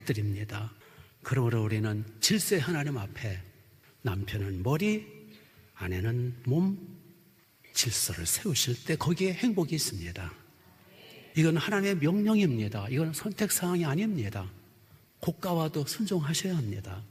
드립니다. 그러므로 우리는 질서의 하나님 앞에 남편은 머리, 아내는 몸, 질서를 세우실 때 거기에 행복이 있습니다. 이건 하나님의 명령입니다. 이건 선택사항이 아닙니다. 고가와도 순종하셔야 합니다.